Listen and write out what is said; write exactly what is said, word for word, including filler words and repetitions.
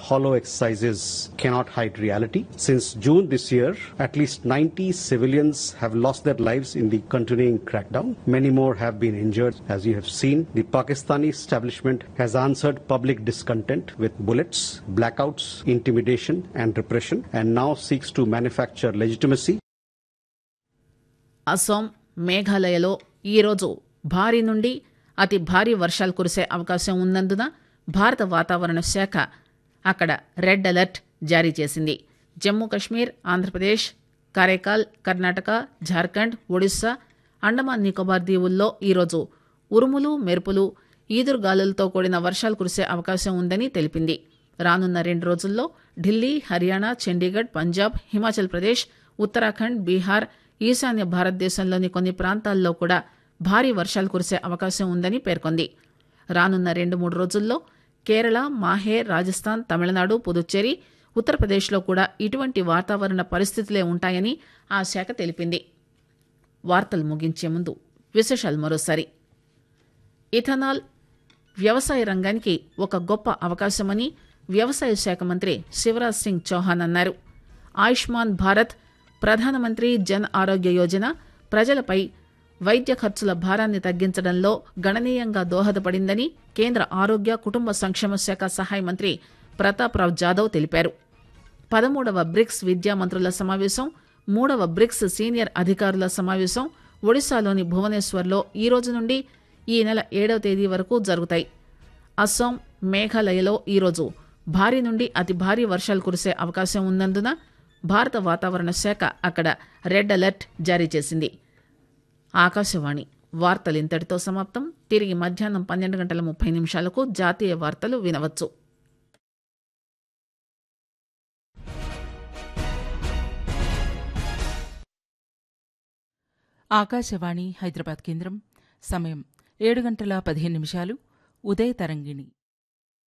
hollow exercises cannot hide reality. Since June this year, at least ninety civilians have lost their lives in the continuing crackdown. Many more have been injured. As you have seen, the Pakistani establishment has answered public discontent with bullets, blackouts, intimidation and repression, and now seeks to manufacture legitimacy. Assam మేఘాలయలో ఈరోజు భారీ నుండి అతి భారీ వర్షాలు కురిసే అవకాశం ఉన్నందున భారత వాతావరణ శాఖ అక్కడ రెడ్ అలర్ట్ జారీ చేసింది. జమ్మూ కశ్మీర్, ఆంధ్రప్రదేశ్, కారైకాల్, కర్ణాటక, జార్ఖండ్, ఒడిశా, అండమాన్ నికోబార్ దీవుల్లో ఈరోజు ఉరుములు, మెరుపులు, ఈదురుగాలులతో కూడిన వర్షాలు కురిసే అవకాశం ఉందని తెలిపింది. రానున్న రెండు రోజుల్లో ఢిల్లీ, హర్యానా, చండీగఢ్, పంజాబ్, హిమాచల్ ప్రదేశ్, ఉత్తరాఖండ్, బీహార్, ఈశాన్య భారతదేశంలోని కొన్ని ప్రాంతాల్లో కూడా భారీ వర్షాలు కురిసే అవకాశం ఉందని పేర్కొంది. రానున్న రెండు మూడు రోజుల్లో కేరళ, మాహే, రాజస్థాన్, తమిళనాడు, పుదుచ్చేరి, ఉత్తరప్రదేశ్లో కూడా ఇటువంటి వాతావరణ పరిస్థితులే ఉంటాయని ఆ శాఖ తెలిపింది. వార్తలు ముగించే ముందు విశేషాలు మరోసారి. ఇథనాల్ వ్యవసాయ రంగానికి ఒక గొప్ప అవకాశమని వ్యవసాయ శాఖ మంత్రి శివరాజ్ సింగ్ చౌహాన్ అన్నారు. ఆయుష్మాన్ భారత్, ప్రధానమంత్రి జన్ ఆరోగ్య యోజన ప్రజలపై వైద్య ఖర్చుల భారాన్ని తగ్గించడంలో గణనీయంగా దోహదపడిందని కేంద్ర ఆరోగ్య కుటుంబ సంక్షేమ శాఖ సహాయ మంత్రి ప్రతాప్ రావ్ జాదవ్ తెలిపారు. పదమూడవ బ్రిక్స్ విద్యా మంత్రుల సమావేశం, మూడవ బ్రిక్స్ సీనియర్ అధికారుల సమావేశం ఒడిశాలోని భువనేశ్వర్లో ఈ రోజు నుండి ఈ నెల ఏడవ తేదీ వరకు జరుగుతాయి. అస్సాం, మేఘాలయలో ఈరోజు భారీ నుండి అతి భారీ వర్షాలు కురిసే అవకాశం ఉన్నందున భారత వాతావరణ శాఖ అక్కడ రెడ్ అలర్ట్ జారీ చేసింది. ఆకాశవాణి వార్తలు ఇంతటితో సమాప్తం. తిరిగి మధ్యాహ్నం పన్నెండు గంటల ముప్పై నిమిషాలకు జాతీయ వార్తలు వినవచ్చు. ఆకాశవాణి హైదరాబాద్ కేంద్రం. సమయం ఏడు గంటల పదిహేను నిమిషాలు. ఉదయ తరంగిణి